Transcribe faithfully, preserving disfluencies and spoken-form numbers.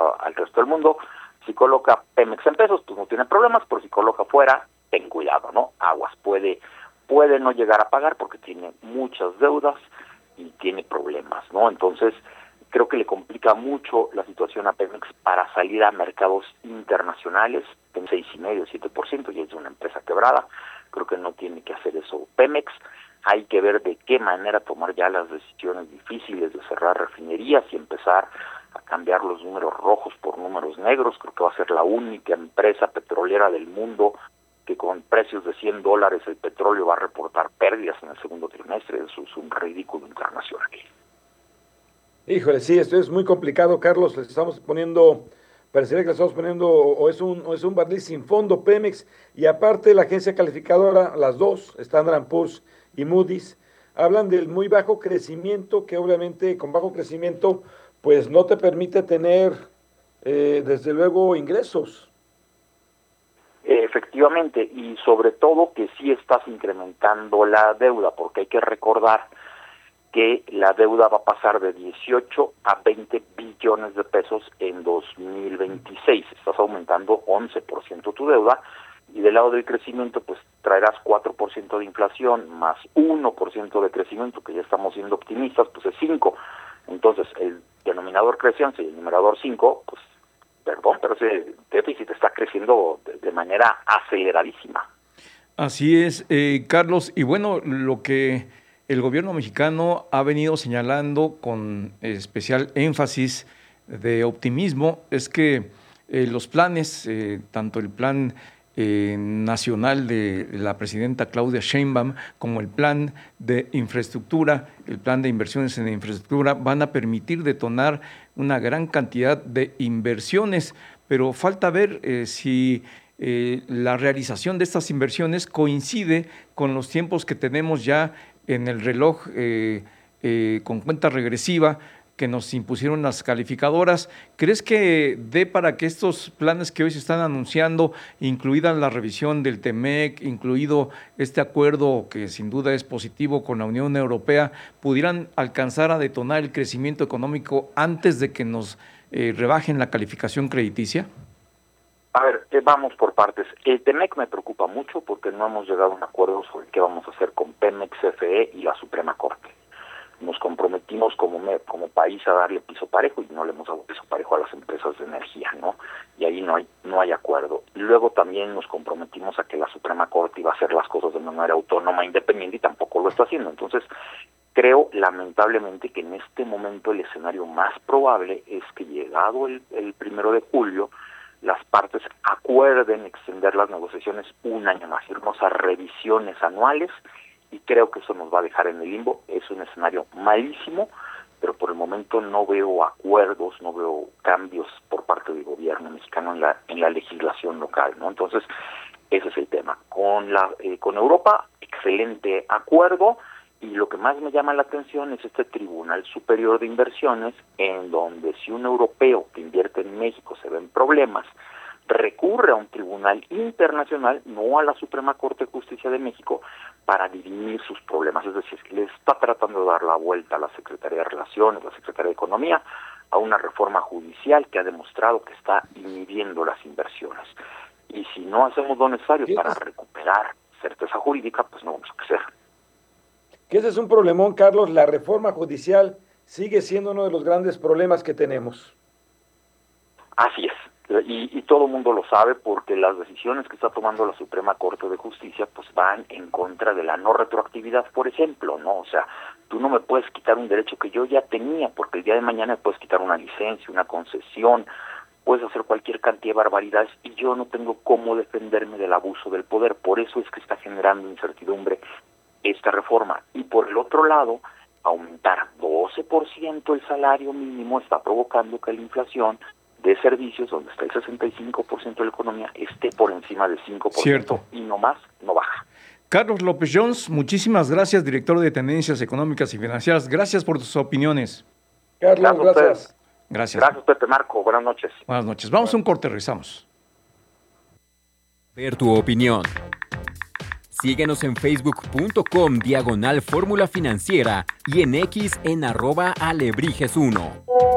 a, al resto del mundo. Si coloca Pemex en pesos, pues no tiene problemas, pero si coloca fuera, ten cuidado, ¿no? Aguas, puede, puede no llegar a pagar porque tiene muchas deudas y tiene problemas, ¿no? Entonces, creo que le complica mucho la situación a Pemex para salir a mercados internacionales en seis y medio, siete por ciento, y es una empresa quebrada. Creo que no tiene que hacer eso Pemex. Hay que ver de qué manera tomar ya las decisiones difíciles de cerrar refinerías y empezar a cambiar los números rojos por números negros. Creo que va a ser la única empresa petrolera del mundo que con precios de cien dólares el petróleo va a reportar pérdidas en el segundo trimestre. Eso es un ridículo internacional. Híjole, sí, esto es muy complicado, Carlos. Les estamos poniendo, parecería que le estamos poniendo, o es un, o es un barril sin fondo, Pemex, y aparte la agencia calificadora, las dos, Standard and Poor's y Moody's, hablan del muy bajo crecimiento, que obviamente con bajo crecimiento, pues no te permite tener, eh, desde luego, ingresos. Efectivamente, y sobre todo que sí estás incrementando la deuda, porque hay que recordar que la deuda va a pasar de dieciocho a veinte billones de pesos en dos mil veintiséis. Estás aumentando once por ciento tu deuda, y del lado del crecimiento pues traerás cuatro por ciento de inflación más uno por ciento de crecimiento, que ya estamos siendo optimistas, pues es cinco. Entonces el denominador creciente y el numerador cinco, pues perdón, pero ese déficit está creciendo de, de manera aceleradísima. Así es, eh, Carlos, y bueno, lo que el gobierno mexicano ha venido señalando con especial énfasis de optimismo es que eh, los planes, eh, tanto el plan eh, nacional de la presidenta Claudia Sheinbaum como el plan de infraestructura, el plan de inversiones en infraestructura, van a permitir detonar una gran cantidad de inversiones, pero falta ver eh, si eh, la realización de estas inversiones coincide con los tiempos que tenemos ya en el reloj eh, eh, con cuenta regresiva que nos impusieron las calificadoras. ¿Crees que dé para que estos planes que hoy se están anunciando, incluida la revisión del TEMEC, incluido este acuerdo que sin duda es positivo con la Unión Europea, pudieran alcanzar a detonar el crecimiento económico antes de que nos eh, rebajen la calificación crediticia? A ver, eh, vamos por partes. El TEMEC me preocupa mucho porque no hemos llegado a un acuerdo sobre qué vamos a hacer con Pemex, C F E y la Suprema Corte. Nos comprometimos como me, como país a darle piso parejo y no le hemos dado piso parejo a las empresas de energía, ¿no? Y ahí no hay no hay acuerdo. Y luego también nos comprometimos a que la Suprema Corte iba a hacer las cosas de manera autónoma, independiente, y tampoco lo está haciendo. Entonces, creo lamentablemente que en este momento el escenario más probable es que llegado el, el primero de julio, las partes acuerden extender las negociaciones un año más, irnos a revisiones anuales, y creo que eso nos va a dejar en el limbo. Es un escenario malísimo, pero por el momento no veo acuerdos, no veo cambios por parte del gobierno mexicano en la en la legislación local, ¿no? Entonces, ese es el tema. Con la eh, con Europa, excelente acuerdo, y lo que más me llama la atención es este Tribunal Superior de Inversiones, en donde si un europeo que invierte en México se ve en problemas, recurre a un tribunal internacional, no a la Suprema Corte de Justicia de México, para dirimir sus problemas. Es decir, le está tratando de dar la vuelta a la Secretaría de Relaciones, la Secretaría de Economía, a una reforma judicial que ha demostrado que está inhibiendo las inversiones. Y si no hacemos lo necesario para recuperar certeza jurídica, pues no vamos a crecer. Que ese es un problemón, Carlos. La reforma judicial sigue siendo uno de los grandes problemas que tenemos. Así es. Y, y todo el mundo lo sabe, porque las decisiones que está tomando la Suprema Corte de Justicia pues van en contra de la no retroactividad, por ejemplo, ¿no? O sea, tú no me puedes quitar un derecho que yo ya tenía, porque el día de mañana me puedes quitar una licencia, una concesión, puedes hacer cualquier cantidad de barbaridades, y yo no tengo cómo defenderme del abuso del poder. Por eso es que está generando incertidumbre esta reforma. Y por el otro lado, aumentar doce por ciento el salario mínimo está provocando que la inflación de servicios, donde está el sesenta y cinco por ciento de la economía, esté por encima del cinco por ciento. Cierto. Y no más, no baja. Carlos López Jones, muchísimas gracias, director de Tendencias Económicas y Financieras. Gracias por tus opiniones. Carlos, gracias. Gracias. Gracias, gracias Pepe Marco. Buenas noches. Buenas noches. Vamos bueno. a un corte, regresamos. Ver tu opinión. Síguenos en facebook.com diagonal Fórmula Financiera y en X en arroba alebrijes uno.